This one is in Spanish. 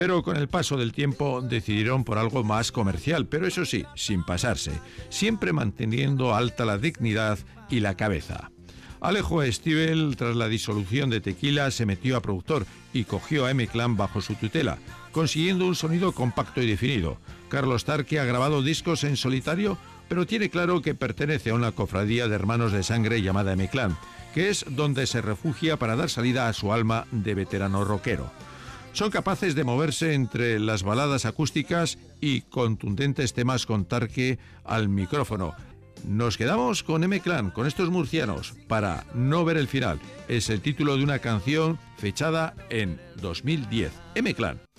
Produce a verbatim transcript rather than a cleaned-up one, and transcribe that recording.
Pero con el paso del tiempo decidieron por algo más comercial, pero eso sí, sin pasarse, siempre manteniendo alta la dignidad y la cabeza. Alejo Stivel, tras la disolución de Tequila, se metió a productor y cogió a M-Clan bajo su tutela, consiguiendo un sonido compacto y definido. Carlos Tarque ha grabado discos en solitario, pero tiene claro que pertenece a una cofradía de hermanos de sangre llamada M-Clan, que es donde se refugia para dar salida a su alma de veterano rockero. Son capaces de moverse entre las baladas acústicas y contundentes temas con Tarque al micrófono. Nos quedamos con M-Clan, con estos murcianos, para no ver el final. Es el título de una canción fechada en dos mil diez. M-Clan.